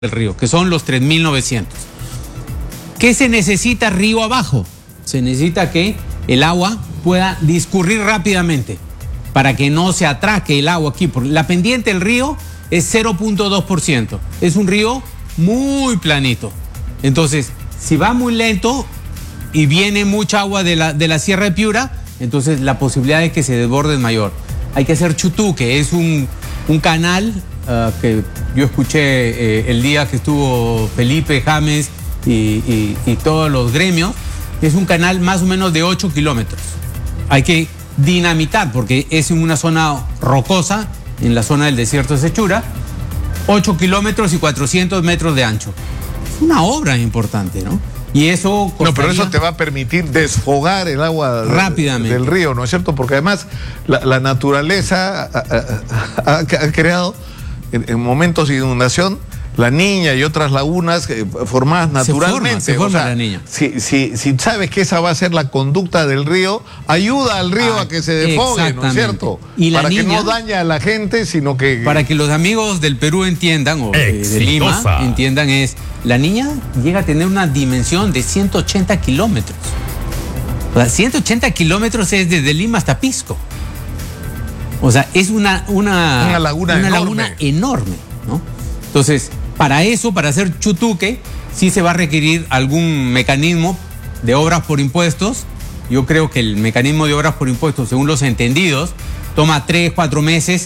del río, que son los 3.900. ¿Qué se necesita río abajo? Se necesita que el agua pueda discurrir rápidamente para que no se atraque el agua aquí. Porque la pendiente del río es 0.2%. Es un río muy planito. Entonces, si va muy lento y viene mucha agua de la Sierra de Piura, entonces la posibilidad de que se desborde es mayor. Hay que hacer chutú, que es un canal que yo escuché el día que estuvo Felipe, James y todos los gremios. Es un canal más o menos de 8 kilómetros. Hay que dinamitar porque es en una zona rocosa, en la zona del desierto de Sechura, 8 kilómetros y 400 metros de ancho. Es una obra importante, ¿no? Y eso costaría... No, pero eso te va a permitir desfogar el agua rápidamente del río, ¿no es cierto? Porque además la naturaleza ha creado en momentos de inundación La Niña y otras lagunas formadas naturalmente. Se forma o sea, La Niña. Si sabes que esa va a ser la conducta del río, ayuda al río a que se desfogue, ¿no es cierto? Y para que no dañe a la gente, sino que... Para que los amigos del Perú entiendan, o de Lima entiendan, La Niña llega a tener una dimensión de 180 kilómetros. O sea, 180 kilómetros es desde Lima hasta Pisco. O sea, es una laguna enorme, ¿no? Entonces, para eso, para hacer chutuque, sí se va a requerir algún mecanismo de obras por impuestos. Yo creo que el mecanismo de obras por impuestos, según los entendidos, toma 3, 4 meses,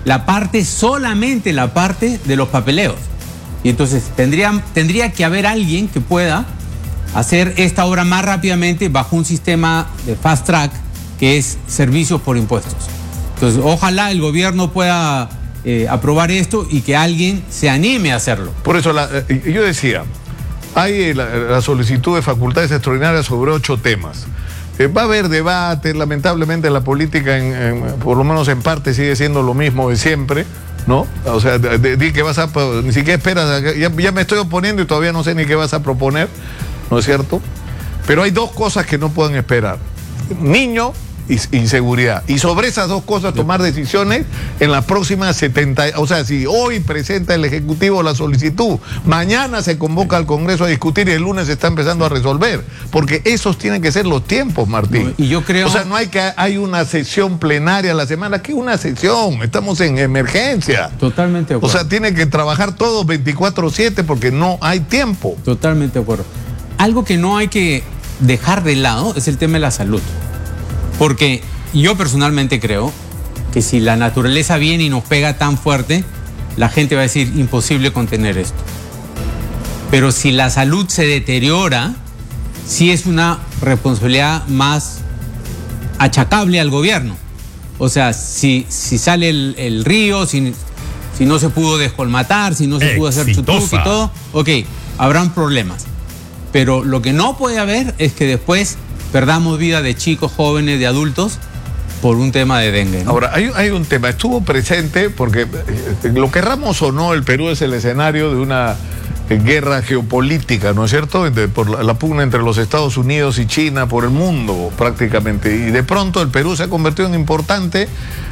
solamente la parte de los papeleos. Y entonces tendría que haber alguien que pueda hacer esta obra más rápidamente bajo un sistema de fast track, que es servicios por impuestos. Entonces, ojalá el gobierno pueda aprobar esto y que alguien se anime a hacerlo. Por eso yo decía, hay la solicitud de facultades extraordinarias sobre 8 temas. Va a haber debate, lamentablemente la política, por lo menos en parte, sigue siendo lo mismo de siempre, ¿no? O sea, di que vas a... Ni siquiera esperas, ya me estoy oponiendo y todavía no sé ni qué vas a proponer, ¿no es cierto? Pero hay 2 cosas que no pueden esperar. Niño... inseguridad. Y sobre esas 2 cosas tomar decisiones en las próximas 70... O sea, si hoy presenta el Ejecutivo la solicitud, mañana se convoca al Congreso a discutir y el lunes se está empezando a resolver. Porque esos tienen que ser los tiempos, Martín. Y yo creo... O sea, no hay una sesión plenaria a la semana. ¿Qué una sesión? Estamos en emergencia. Totalmente de acuerdo. O sea, tiene que trabajar todos 24/7 porque no hay tiempo. Totalmente de acuerdo. Algo que no hay que dejar de lado es el tema de la salud. Porque yo personalmente creo que si la naturaleza viene y nos pega tan fuerte, la gente va a decir, imposible contener esto. Pero si la salud se deteriora, sí es una responsabilidad más achacable al gobierno. O sea, si sale el río, si no se pudo descolmatar, si no se pudo hacer chutuc y todo, ok, habrán problemas. Pero lo que no puede haber es que después perdamos vida de chicos, jóvenes, de adultos por un tema de dengue, ¿no? Ahora, hay un tema, estuvo presente porque lo querramos o no, el Perú es el escenario de una guerra geopolítica, ¿no es cierto? Por la pugna entre los Estados Unidos y China, por el mundo prácticamente. Y de pronto el Perú se ha convertido en importante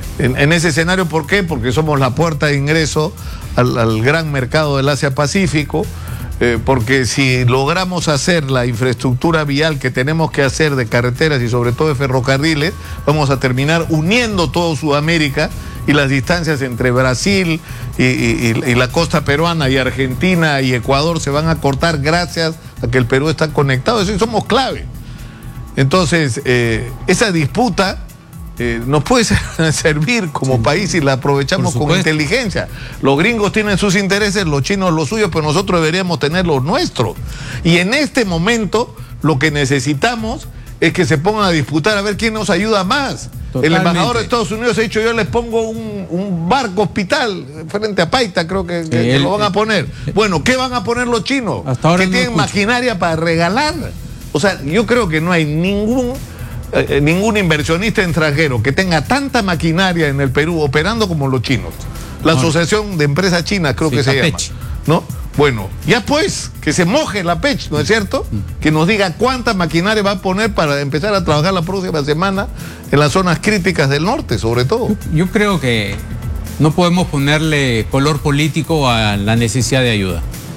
en ese escenario. ¿Por qué? Porque somos la puerta de ingreso al gran mercado del Asia-Pacífico. Porque si logramos hacer la infraestructura vial que tenemos que hacer de carreteras y sobre todo de ferrocarriles, vamos a terminar uniendo todo Sudamérica y las distancias entre Brasil y la costa peruana y Argentina y Ecuador se van a cortar gracias a que el Perú está conectado. Eso somos clave. Entonces, esa disputa nos puede servir como país si la aprovechamos con inteligencia. Los gringos tienen sus intereses, los chinos los suyos, pero nosotros deberíamos tener los nuestros. Y en este momento lo que necesitamos es que se pongan a disputar a ver quién nos ayuda más. Totalmente. El embajador de Estados Unidos ha dicho, yo les pongo un barco hospital frente a Paita, creo que lo van a poner. Bueno, ¿qué van a poner los chinos? Hasta ahora que tienen maquinaria para regalar. O sea, yo creo que no hay ningún inversionista extranjero que tenga tanta maquinaria en el Perú operando como los chinos. La Asociación de Empresas Chinas creo que se llama, ¿no? Bueno, ya pues, que se moje la PECH, ¿no es cierto? Que nos diga cuánta maquinaria va a poner para empezar a trabajar la próxima semana en las zonas críticas del norte, sobre todo. Yo creo que no podemos ponerle color político a la necesidad de ayuda.